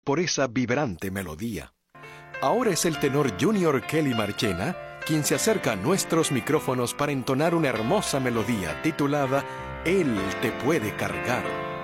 por esa vibrante melodía. Ahora es el tenor Junior Kelly Marchena quien se acerca a nuestros micrófonos para entonar una hermosa melodía titulada Él te puede cargar.